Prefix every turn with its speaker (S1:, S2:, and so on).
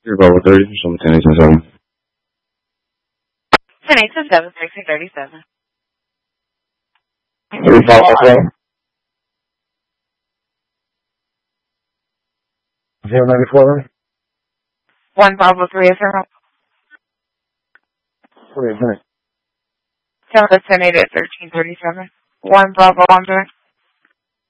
S1: You're Bravo 30, show me 1087.
S2: 1087, 1637.
S3: You're Bravo 3. 094.
S2: 1 Bravo 3 is her.
S3: What is it?
S2: Tell us 10 8 at 1337. 1 Bravo 1 back.